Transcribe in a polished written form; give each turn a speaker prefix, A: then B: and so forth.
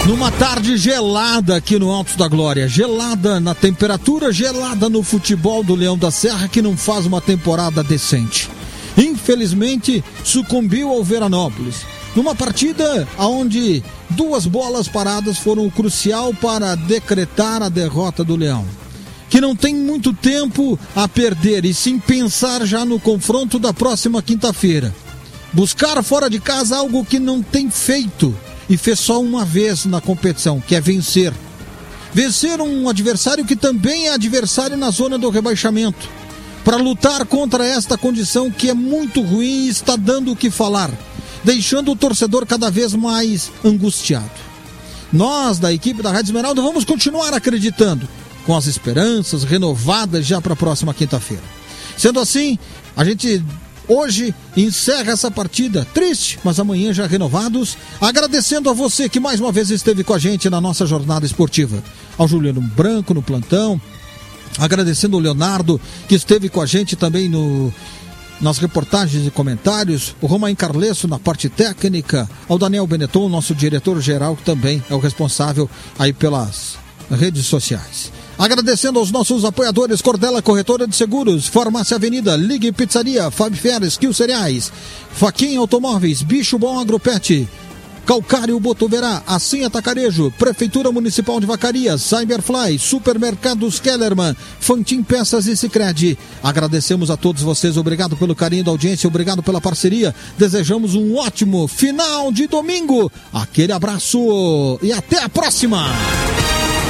A: Numa tarde gelada aqui no Alto da Glória, gelada na temperatura, gelada no futebol do Leão da Serra, que não faz uma temporada decente. Infelizmente, sucumbiu ao Veranópolis, numa partida onde 2 bolas paradas foram o crucial para decretar a derrota do Leão, que não tem muito tempo a perder e sim pensar já no confronto da próxima quinta-feira. Buscar fora de casa algo que não tem feito e fez só uma vez na competição, que é vencer. Vencer um adversário que também é adversário na zona do rebaixamento, para lutar contra esta condição que é muito ruim e está dando o que falar, deixando o torcedor cada vez mais angustiado. Nós, da equipe da Rádio Esmeralda, vamos continuar acreditando, com as esperanças renovadas já para a próxima quinta-feira. Sendo assim, a gente hoje encerra essa partida triste, mas amanhã já renovados, agradecendo a você que mais uma vez esteve com a gente na nossa jornada esportiva, ao Juliano Branco no plantão, agradecendo o Leonardo que esteve com a gente também nas reportagens e comentários, o Romain Carlesso na parte técnica, ao Daniel Benetton, nosso diretor-geral, que também é o responsável aí pelas redes sociais. Agradecendo aos nossos apoiadores: Cordela Corretora de Seguros, Farmácia Avenida, Ligue Pizzaria, Fábio Ferres, Kill Cereais, Faquinha Automóveis, Bicho Bom Agropet, Calcário Botuverá, Assim Atacarejo, Prefeitura Municipal de Vacaria, Cyberfly, Supermercados Kellerman, Fantin Peças e Sicredi. Agradecemos a todos vocês, obrigado pelo carinho da audiência, obrigado pela parceria, desejamos um ótimo final de domingo, aquele abraço e até a próxima!